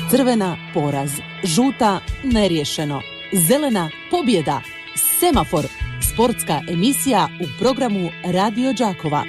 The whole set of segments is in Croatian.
Crvena poraz, žuta neriješeno, zelena pobjeda, semafor, sportska emisija u programu Radio Đakova.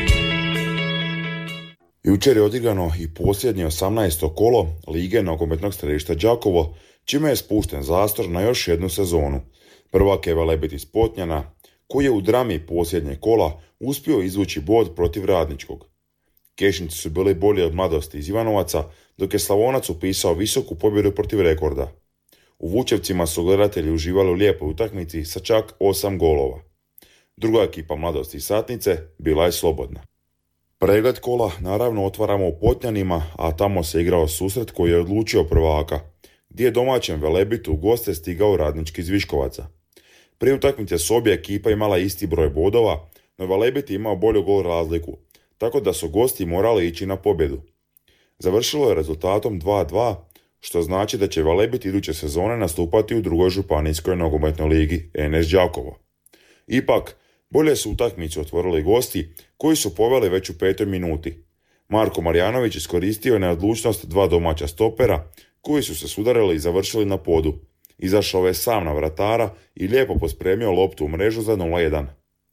Jučer je odigrano i posljednje 18. kolo Lige nogometnog središta Đakovo, čime je spušten zastor na još jednu sezonu. Prvak je Velebit iz Potnjana, koji je u drami posljednje kola uspio izvući bod protiv Radničkog. Kešinci su bili bolji od Mladosti iz Ivanovaca, dok je Slavonac upisao visoku pobjedu protiv Rekorda. U Vučevcima su gledatelji uživali u lijepoj utakmici sa čak 8 golova. Druga ekipa Mladosti iz Satnice bila je slobodna. Pregled kola naravno otvaramo u Potnjanima, a tamo se igrao susret koji je odlučio prvaka, gdje je domaćem Velebitu u goste stigao Radnički iz Viškovaca. Prije utakmice su obje ekipa imala isti broj bodova, no Velebit je imao bolju gol razliku, tako da su gosti morali ići na pobjedu. Završilo je rezultatom 2-2, što znači da će Velebit iduće sezone nastupati u drugoj županijskoj nogometnoj ligi NS Đakovo. Ipak, bolje su utakmicu otvorili gosti, koji su poveli već u 5. minuti. Marko Marjanović iskoristio je neodlučnost dva domaća stopera, koji su se sudarili i završili na podu. Izašao je sam na vratara i lijepo pospremio loptu u mrežu za 0-1.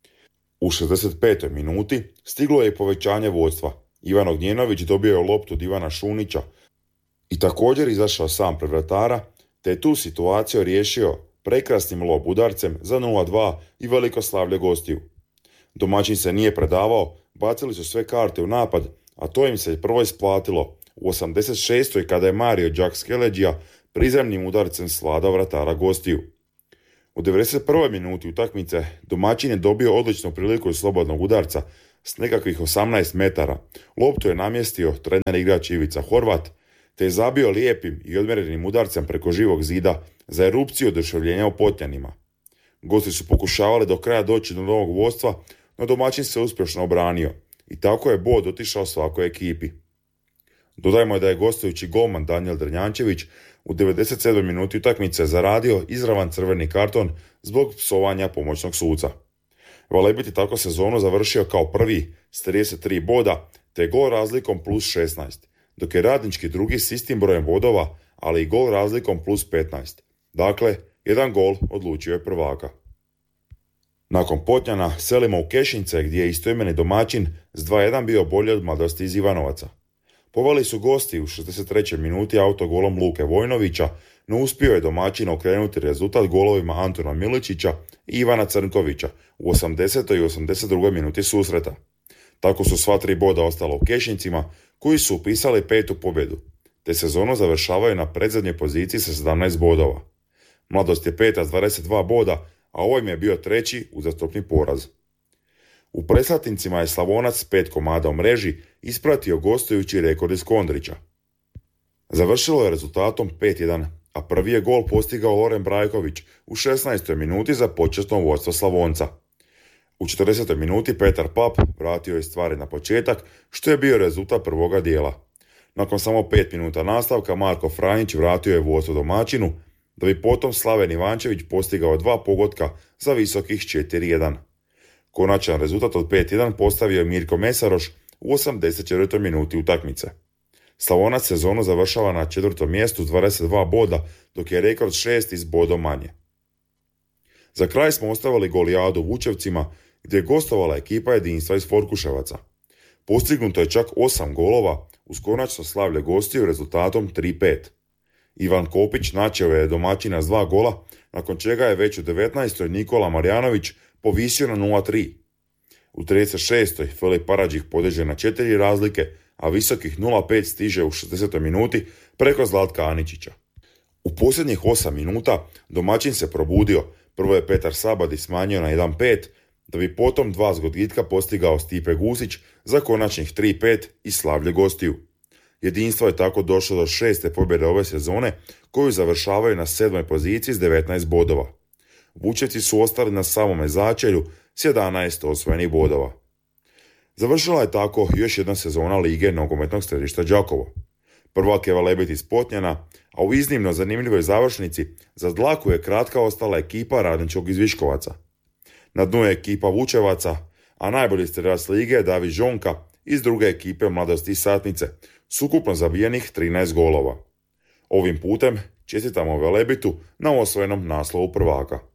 U 65. minuti stiglo je i povećanje vodstva. Ivan Ognjenović dobio je loptu od Ivana Šunića i također izašao sam pred vratara, te je tu situaciju riješio prekrasnim lob udarcem za 0-2 i veliko slavlje gostiju. Domaćin se nije predavao, bacili su sve karte u napad, a to im se prvo isplatilo u 86. kada je Mario Đak-Skeleđija prizemnim udarcem svladao vratara gostiju. U 91. minuti utakmice domaćin je dobio odličnu priliku iz slobodnog udarca s nekakvih 18 metara. Loptu je namjestio trener igrač Ivica Horvat, te je zabio lijepim i odmjerenim udarcem preko živog zida za erupciju oduševljenja u Potnjanima. Gosti su pokušavali do kraja doći do novog vodstva, no domaćin se uspješno obranio i tako je bod otišao svakoj ekipi. Dodajmo da je gostujući golman Danijel Drnjančević u 97. minuti utakmice zaradio izravan crveni karton zbog psovanja pomoćnog suca. Velebit je tako sezonu završio kao prvi s 33 boda, te gol razlikom plus 16, dok je Radnički drugi s istim brojem bodova, ali i gol razlikom plus 15. Dakle, jedan gol odlučio je prvaka. Nakon Potnjana selimo u Kešince, gdje je istoimeni domaćin s 2-1 bio bolji od Mladosti iz Ivanovaca. Poveli su gosti u 63. minuti autogolom Luke Vojnovića, no uspio je domaćin okrenuti rezultat golovima Antona Miličića i Ivana Crnkovića u 80. i 82. minuti susreta. Tako su sva 3 boda ostala u Kešincima, koji su upisali 5. pobjedu, te sezonu završavaju na predzadnjoj poziciji sa 17 bodova. Mladost je 5. s 22 boda, a ovo im je bio 3. uzastopni poraz. U Preslatincima je Slavonac s 5 komada u mreži ispratio gostujući Rekord iz Kondrića. Završilo je rezultatom 5-1, a prvi je gol postigao Loren Brajković u 16. minuti za početno vodstvo Slavonca. U 40. minuti Petar Pap vratio je stvari na početak, što je bio rezultat prvoga dijela. Nakon samo 5 minuta nastavka Marko Franjić vratio je vodstvo domaćinu, da bi potom Slaven Ivančević postigao 2 pogotka za visokih 4-1. Konačan rezultat od 5-1 postavio je Mirko Mesaroš u 84. minuti utakmice. Slavonac sezonu završava na 4. mjestu s 22 boda, dok je Rekord 6 s bodom manje. Za kraj smo ostavili golijadu u Vučevcima, gdje je gostovala ekipa Jedinstva iz Forkuševaca. Postignuto je čak 8 golova uz konačno slavlje gostiju rezultatom 3-5. Ivan Kopić načeo je domaćina s 2 gola, nakon čega je već u 19. Nikola Marjanović povisio na 0-3. U 36. Filip Paradžih podiže na 4 razlike, a visokih 0-5 stiže u 60. minuti preko Zlatka Aničića. U posljednjih 8 minuta domaćin se probudio, prvo je Petar Sabadi smanjio na 1-5, da bi potom 2 zgoditka postigao Stipe Gusić za konačnih 3-5 i slavlje gostiju. Jedinstvo je tako došlo do 6. pobjede ove sezone, koju završavaju na 7. poziciji s 19 bodova. Vučevci su ostali na samome začelju s 11 osvojenih bodova. Završila je tako još jedna sezona Lige nogometnog središta Đakovo. Prvak je Velebit iz Potnjana, a u iznimno zanimljivoj završnici za dlaku je kratka ostala ekipa Radničkog iz Viškovaca. Na dnu je ekipa Vučevaca, a najbolji strelac lige je David Žonka iz druge ekipe Mladosti iz Satnice, s ukupno zabijenih 13 golova. Ovim putem čestitamo Velebitu na osvojenom naslovu prvaka.